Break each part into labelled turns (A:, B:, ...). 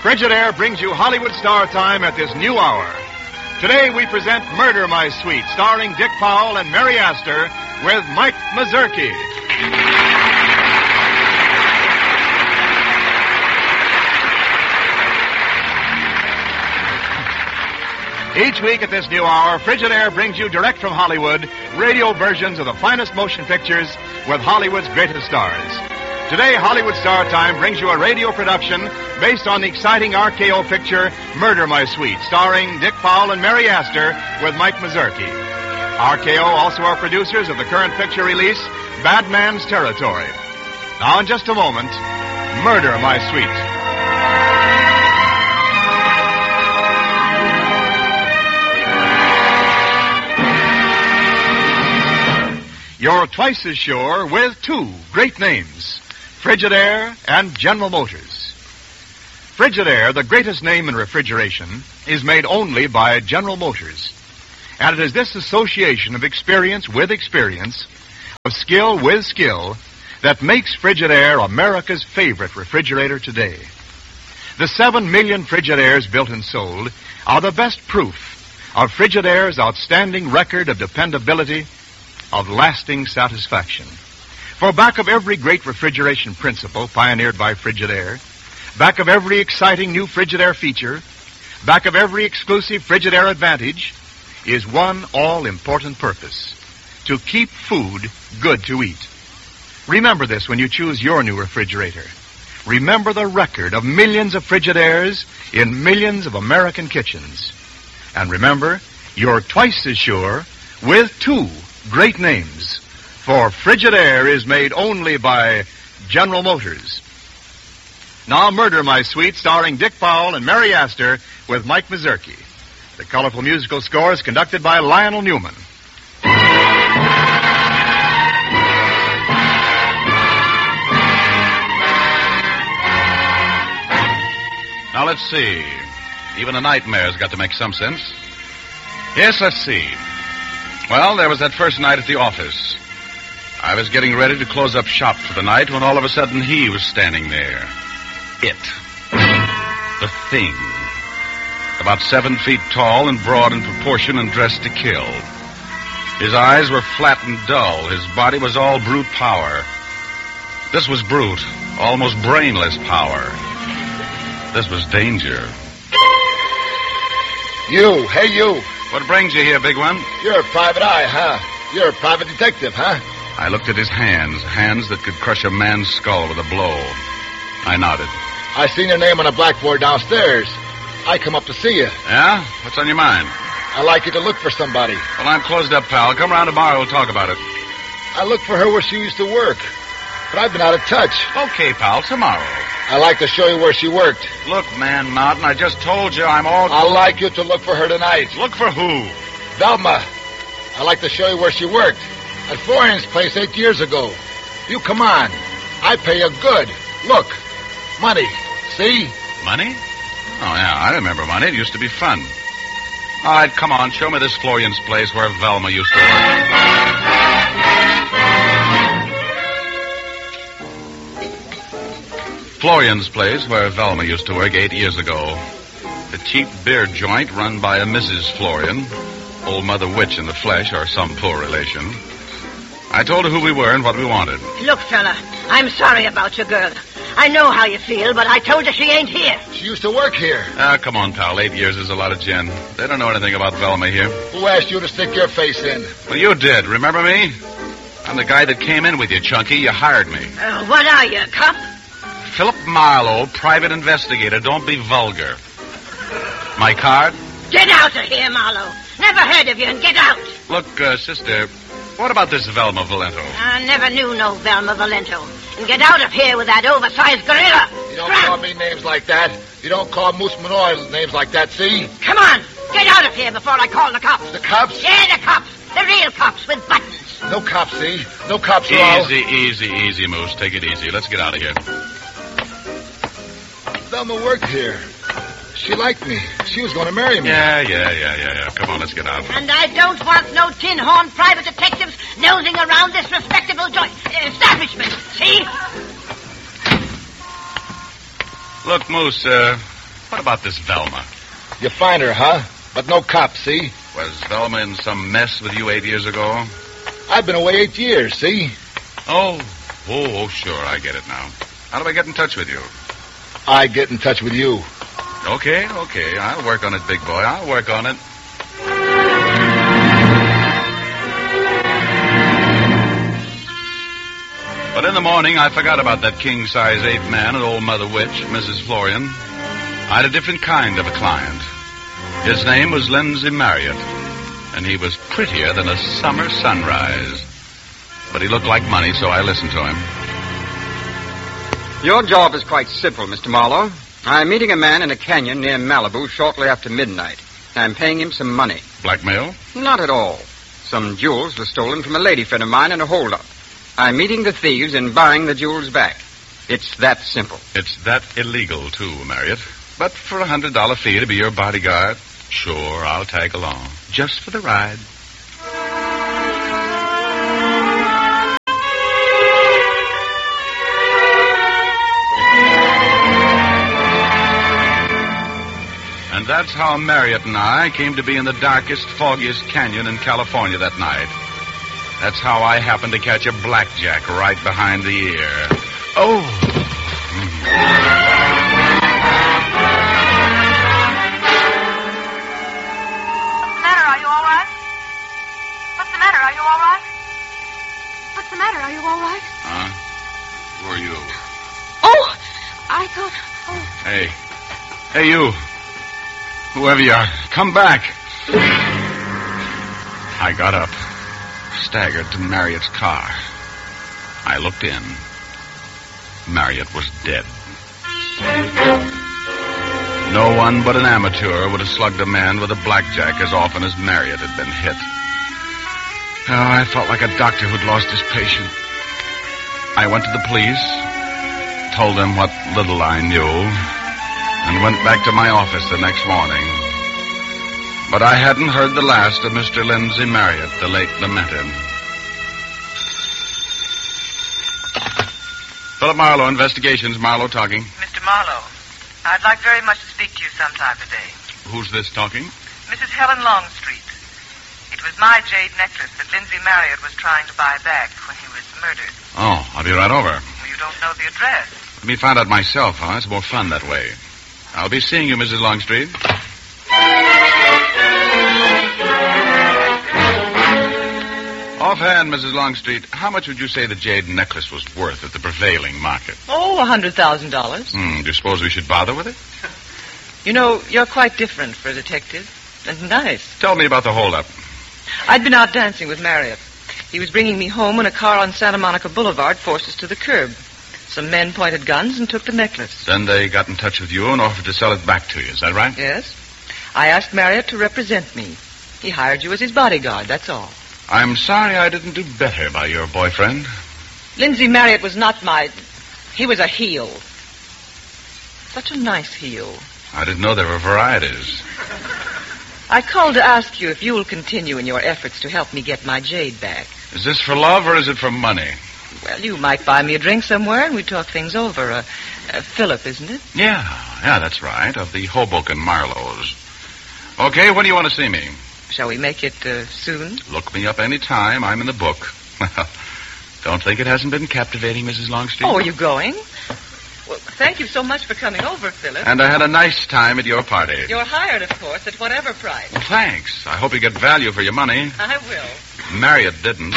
A: Frigidaire brings you Hollywood Star Time at this new hour. Today we present Murder, My Sweet, starring Dick Powell and Mary Astor with Mike Mazurki. Each week at this new hour, Frigidaire brings you direct from Hollywood radio versions of the finest motion pictures with Hollywood's greatest stars. Today, Hollywood Star Time brings you a radio production based on the exciting RKO picture Murder, My Sweet, starring Dick Powell and Mary Astor with Mike Mazurki. RKO also are producers of the current picture release, Bad Man's Territory. Now, in just a moment, Murder, My Sweet. You're twice as sure with two great names, Frigidaire and General Motors. Frigidaire, the greatest name in refrigeration, is made only by General Motors. And it is this association of experience with experience, of skill with skill, that makes Frigidaire America's favorite refrigerator today. The 7 million Frigidaires built and sold are the best proof of Frigidaire's outstanding record of dependability, of lasting satisfaction. For back of every great refrigeration principle pioneered by Frigidaire, back of every exciting new Frigidaire feature, back of every exclusive Frigidaire advantage, is one all-important purpose: to keep food good to eat. Remember this when you choose your new refrigerator. Remember the record of millions of Frigidaires in millions of American kitchens. And remember, you're twice as sure with two great names, for Frigidaire is made only by General Motors. Now, Murder, My Sweet, starring Dick Powell and Mary Astor with Mike Mazurki. The colorful musical score is conducted by Lionel Newman.
B: Now, let's see. Even a nightmare's got to make some sense. Yes, let's see. Well, there was that first night at the office. I was getting ready to close up shop for the night when all of a sudden he was standing there. It. The Thing. About 7 feet tall and broad in proportion and dressed to kill. His eyes were flat and dull. His body was all brute power. This was brute, almost brainless power. This was danger.
C: You, hey you.
B: What brings you here, big one?
C: You're a private eye, huh? You're a private detective, huh?
B: I looked at his hands that could crush a man's skull with a blow. I nodded.
C: I seen your name on a blackboard downstairs. I come up to see you.
B: Yeah? What's on your mind?
C: I'd like you to look for somebody.
B: Well, I'm closed up, pal. Come around tomorrow, we'll talk about it.
C: I looked for her where she used to work, but I've been out of touch.
B: Okay, pal, tomorrow.
C: I'd like to show you where she worked.
B: Look, man, Mountain, I just told you I'm all...
C: I'd like you to look for her tonight.
B: Look for who?
C: Velma. I'd like to show you where she worked. At Florian's place 8 years ago. You come on. I pay you good. Look. Money. See?
B: Money? Oh, yeah, I remember money. It used to be fun. All right, come on. Show me this Florian's place where Velma used to work. Florian's place where Velma used to work 8 years ago. The cheap beer joint run by a Mrs. Florian, old Mother Witch in the flesh, or some poor relation. I told her who we were and what we wanted.
D: Look, fella, I'm sorry about your girl. I know how you feel, but I told you she ain't here.
C: She used to work here.
B: Ah, come on, pal. 8 years is a lot of gin. They don't know anything about Velma here.
C: Who asked you to stick your face in?
B: Well, you did. Remember me? I'm the guy that came in with you, Chunky. You hired me.
D: What are you, a cop?
B: Philip Marlowe, private investigator. Don't be vulgar. My card?
D: Get out of here, Marlowe. Never heard of you, and get out.
B: Look, sister, what about this Velma Valento?
D: I never knew no Velma Valento. And get out of here with that oversized gorilla.
C: You don't call me names like that. You don't call Moose Manoy names like that, see?
D: Come on, get out of here before I call the cops.
C: The cops?
D: Yeah, the cops. The real cops with buttons.
C: No cops, see? No cops at all.
B: Easy, Moose. Take it easy. Let's get out of here.
C: Velma worked here. She liked me. She was going to marry me.
B: Yeah. Come on, let's get out.
D: And I don't want no tin-horn private detectives nosing around this respectable establishment. See?
B: Look, Moose, What about this Velma?
C: You find her, huh? But no cops, see?
B: Was Velma in some mess with you 8 years ago?
C: I've been away 8 years, see?
B: Oh, sure, I get it now. How do I get in touch with you?
C: I get in touch with you.
B: Okay. I'll work on it, big boy. I'll work on it. But in the morning, I forgot about that king-size ape man and old Mother Witch, Mrs. Florian. I had a different kind of a client. His name was Lindsay Marriott, and he was prettier than a summer sunrise. But he looked like money, so I listened to him.
E: Your job is quite simple, Mr. Marlowe. I'm meeting a man in a canyon near Malibu shortly after midnight. I'm paying him some money.
B: Blackmail?
E: Not at all. Some jewels were stolen from a lady friend of mine in a holdup. I'm meeting the thieves and buying the jewels back. It's that simple.
B: It's that illegal, too, Marriott. But for $100 fee to be your bodyguard, sure, I'll tag along. Just for the ride. And that's how Marriott and I came to be in the darkest, foggiest canyon in California that night. That's how I happened to catch a blackjack right behind the ear. Oh!
F: What's the matter? Are you all right?
B: Huh? Who are you?
F: Oh, I thought... Oh.
B: Hey, you. Whoever you are, come back. I got up, staggered to Marriott's car. I looked in. Marriott was dead. No one but an amateur would have slugged a man with a blackjack as often as Marriott had been hit. Oh, I felt like a doctor who'd lost his patient. I went to the police, told them what little I knew, and went back to my office the next morning. But I hadn't heard the last of Mr. Lindsay Marriott, the late lamented. Philip Marlowe, Investigations. Marlowe talking.
G: Mr. Marlowe, I'd like very much to speak to you sometime today.
B: Who's this talking?
G: Mrs. Helen Longstreet. It was my jade necklace that Lindsay Marriott was trying to buy back when he was murdered.
B: Oh, I'll be right over.
G: Well, you don't know the address.
B: Let me find out myself, huh? It's more fun that way. I'll be seeing you, Mrs. Longstreet. Offhand, Mrs. Longstreet, how much would you say the jade necklace was worth at the prevailing market?
H: Oh, $100,000.
B: Do you suppose we should bother with it?
H: You know, you're quite different for a detective. And nice.
B: Tell me about the holdup.
H: I'd been out dancing with Marriott. He was bringing me home when a car on Santa Monica Boulevard forced us to the curb. Some men pointed guns and took the necklace.
B: Then they got in touch with you and offered to sell it back to you. Is that right?
H: Yes. I asked Marriott to represent me. He hired you as his bodyguard, that's all.
B: I'm sorry I didn't do better by your boyfriend.
H: Lindsay Marriott was not my... He was a heel. Such a nice heel.
B: I didn't know there were varieties.
H: I called to ask you if you will continue in your efforts to help me get my jade back.
B: Is this for love or is it for money?
H: Well, you might buy me a drink somewhere and we talk things over. Philip, isn't it?
B: Yeah, that's right. Of the Hoboken Marlows. Okay, when do you want to see me?
H: Shall we make it soon?
B: Look me up any time. I'm in the book. Don't think it hasn't been captivating, Mrs. Longstreet.
H: Oh, are you going? Well, thank you so much for coming over, Philip.
B: And I had a nice time at your party.
H: You're hired, of course, at whatever price.
B: Well, thanks. I hope you get value for your money.
H: I will.
B: Marriott didn't.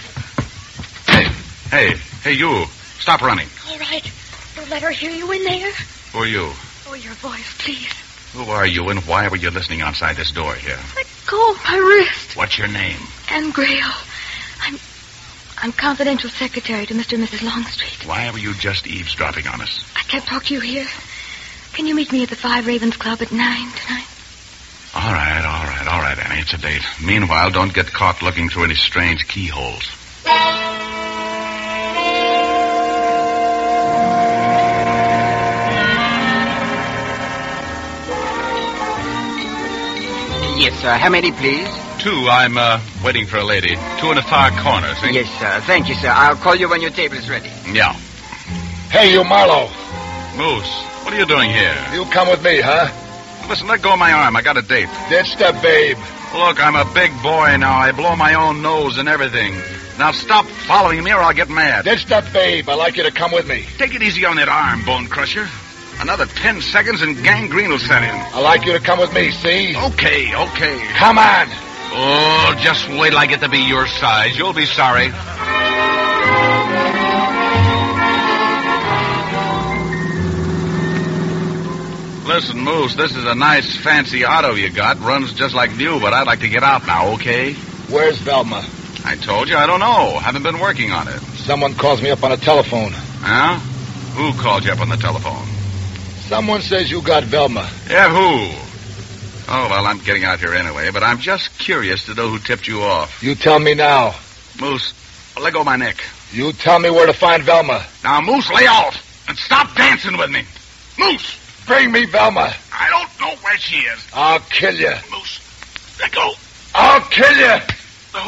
B: Hey, you. Stop running.
F: All right. Don't let her hear you in there.
B: Who are you?
F: Oh, your voice, please.
B: Who are you and why were you listening outside this door here?
F: Let go of my wrist.
B: What's your name?
F: Anne Grail. I'm confidential secretary to Mr. and Mrs. Longstreet.
B: Why were you just eavesdropping on us?
F: I can't talk to you here. Can you meet me at the Five Ravens Club at 9 tonight?
B: All right, Annie. It's a date. Meanwhile, don't get caught looking through any strange keyholes.
E: Yes, sir. How many, please?
B: 2. I'm waiting for a lady. 2 in the far corner, see?
E: Yes, sir. Thank you, sir. I'll call you when your table is ready.
B: Yeah.
C: Hey, you Marlowe.
B: Moose. What are you doing here?
C: You come with me, huh?
B: Listen, let go of my arm. I got a date.
C: Ditch the babe.
B: Look, I'm a big boy now. I blow my own nose and everything. Now stop following me or I'll get mad.
C: Ditch the babe. I'd like you to come with me.
B: Take it easy on that arm, Bone Crusher. Another 10 seconds and gangrene will set in.
C: I'd like you to come with me, see?
B: Okay.
C: Come on.
B: Oh, just wait till I get to be your size. You'll be sorry. Listen, Moose, this is a nice, fancy auto you got. Runs just like new, but I'd like to get out now, okay?
C: Where's Velma?
B: I told you, I don't know. Haven't been working on it.
C: Someone calls me up on the telephone.
B: Huh? Who called you up on the telephone?
C: Someone says you got Velma.
B: Yeah, who? Oh, well, I'm getting out here anyway, but I'm just curious to know who tipped you off.
C: You tell me now.
B: Moose, let go of my neck.
C: You tell me where to find Velma.
B: Now, Moose, lay off and stop dancing with me. Moose!
C: Bring me Velma.
B: I don't know where she is.
C: I'll kill you.
B: Moose, let go.
C: I'll kill you.